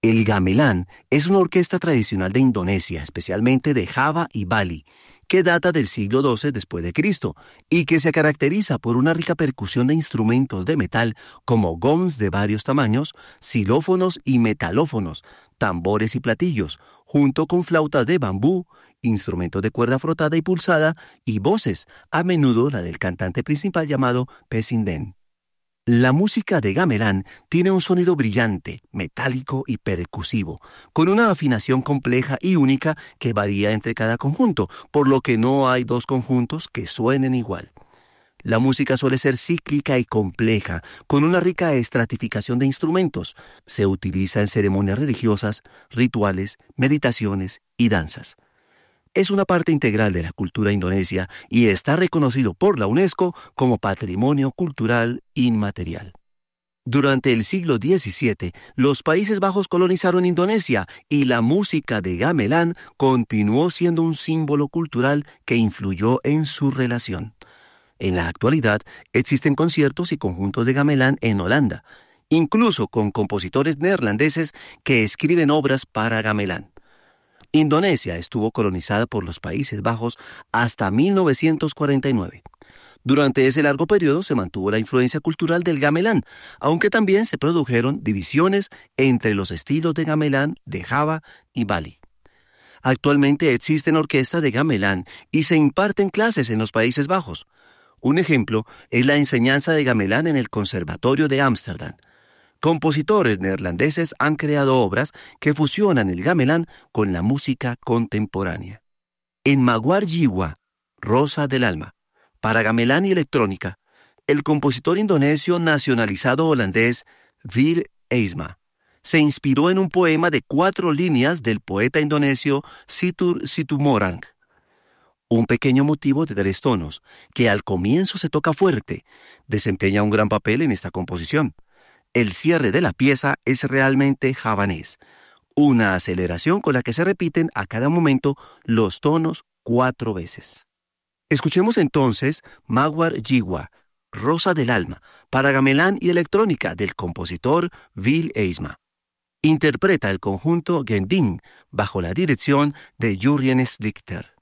El gamelan es una orquesta tradicional de Indonesia, especialmente de Java y Bali, que data del siglo XII después de Cristo y que se caracteriza por una rica percusión de instrumentos de metal como gongs de varios tamaños, xilófonos y metalófonos, tambores y platillos, junto con flautas de bambú, instrumentos de cuerda frotada y pulsada y voces, a menudo la del cantante principal llamado Pesinden. La música de gamelan tiene un sonido brillante, metálico y percusivo, con una afinación compleja y única que varía entre cada conjunto, por lo que no hay dos conjuntos que suenen igual. La música suele ser cíclica y compleja, con una rica estratificación de instrumentos. Se utiliza en ceremonias religiosas, rituales, meditaciones y danzas. Es una parte integral de la cultura indonesia y está reconocido por la UNESCO como Patrimonio Cultural Inmaterial. Durante el siglo XVII, los Países Bajos colonizaron Indonesia y la música de gamelan continuó siendo un símbolo cultural que influyó en su relación. En la actualidad, existen conciertos y conjuntos de gamelan en Holanda, incluso con compositores neerlandeses que escriben obras para gamelan. Indonesia estuvo colonizada por los Países Bajos hasta 1949. Durante ese largo periodo se mantuvo la influencia cultural del gamelan, aunque también se produjeron divisiones entre los estilos de gamelan de Java y Bali. Actualmente existen orquestas de gamelan y se imparten clases en los Países Bajos. Un ejemplo es la enseñanza de gamelan en el Conservatorio de Ámsterdam. Compositores neerlandeses han creado obras que fusionan el gamelan con la música contemporánea. En Magwar Jiwa, Rosa del Alma, para gamelan y electrónica, el compositor indonesio nacionalizado holandés Will Eisma se inspiró en un poema de 4 líneas del poeta indonesio Situr Situmorang. Un pequeño motivo de 3 tonos, que al comienzo se toca fuerte, desempeña un gran papel en esta composición. El cierre de la pieza es realmente javanés, una aceleración con la que se repiten a cada momento los tonos 4 veces. Escuchemos entonces Magwar Jiwa, Rosa del Alma, para gamelan y electrónica del compositor Will Eisma. Interpreta el conjunto Gending bajo la dirección de Jurjen Slichter.